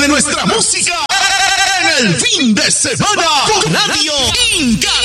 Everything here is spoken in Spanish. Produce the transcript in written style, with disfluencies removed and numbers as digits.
de nuestra música en el fin de semana con Radio Inca.